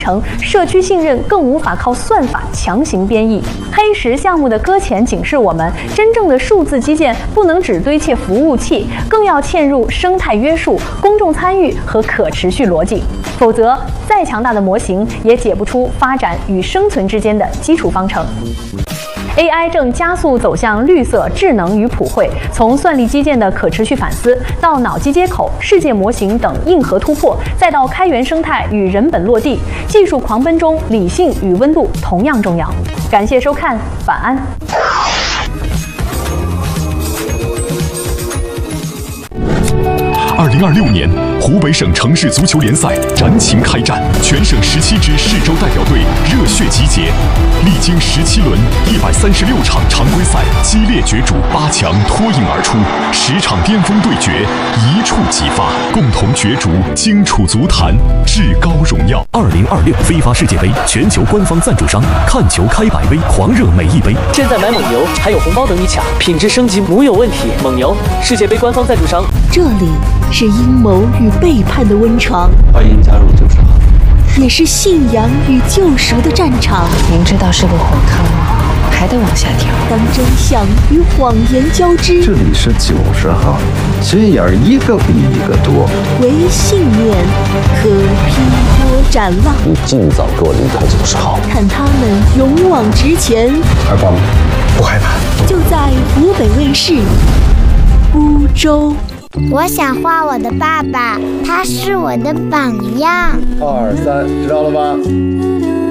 社区信任更无法靠算法强行编译。黑石项目的搁浅警示我们，真正的数字基建不能只堆砌服务器，更要嵌入生态约束、公众参与和可持续逻辑，否则再强大的模型也解不出发展与生存之间的基础方程。AI 正加速走向绿色、智能与普惠，从算力基建的可持续反思，到脑机接口、世界模型等硬核突破，再到开源生态与人本落地，技术狂奔中，理性与温度同样重要。感谢收看，晚安。 2026年，湖北省城市足球联赛燃情开战，全省17支市州代表队热血集结，历经17轮136场常规赛激烈角逐，8强脱颖而出，10场巅峰对决一触即发，共同角逐荆楚足坛至高荣耀。 2026非法世界杯全球官方赞助商，看球开百威，狂热每一杯。 现在买蒙牛还有红包等你抢，品质升级无有问题。蒙牛，世界杯官方赞助商。 这里是阴谋与背叛的温床， 欢迎加入90号， 也是信仰与救赎的战场。 明知道是个火坑，还得往下跳。 当真相与谎言交织， 这里是90号，心眼一个比一个多。 唯信念可劈波斩浪。 你尽早给我离开90号， 看他们勇往直前。 害怕吗？不害怕。 就在湖北卫视孤舟。 我想画我的爸爸，他是我的榜样。 2、3，知道了吗？